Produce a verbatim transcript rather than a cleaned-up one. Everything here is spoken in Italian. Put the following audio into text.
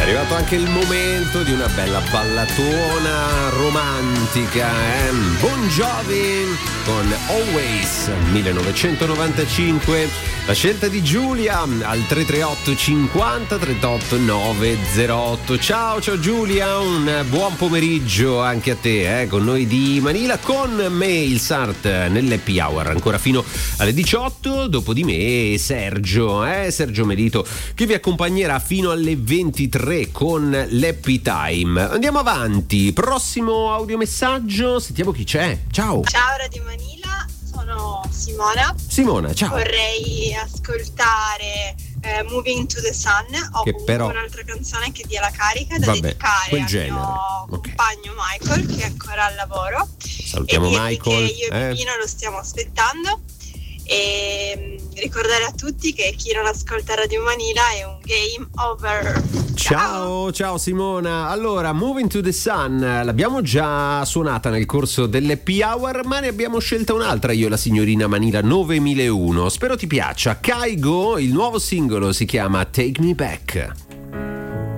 arrivato anche il momento di una bella ballatona romantica, eh? Bon Jovi con Always millenovecentonovantacinque, la scelta di Giulia al tre tre otto cinquanta trentotto novecentotto. Ciao ciao Giulia, un buon pomeriggio anche a te, eh? Con noi di Manila, con me il Sart nell'Happy Hour ancora fino alle diciotto, dopo di me Sergio, eh? Sergio Melito, che vi accompagnerà fino alle ventitré con l'Happy Time. Andiamo avanti, prossimo audiomessaggio, sentiamo chi c'è. Ciao. Ciao Radio Manila, sono Simona. Simona, ciao. Vorrei ascoltare eh, Moving to the Sun o che comunque però... un'altra canzone che dia la carica da Vabbè, dedicare quel al genere. mio Okay. compagno Michael, che è ancora al lavoro. Salutiamo e Michael. Che io e eh? Pino lo stiamo aspettando. E ricordare a tutti che chi non ascolta Radio Manila è un game over. Ciao, ciao Simona. Allora, Moving to the Sun l'abbiamo già suonata nel corso dell'Happy Hour, ma ne abbiamo scelta un'altra io e la signorina Manila, novemilauno. Spero ti piaccia. Kaigo, il nuovo singolo si chiama Take Me Back.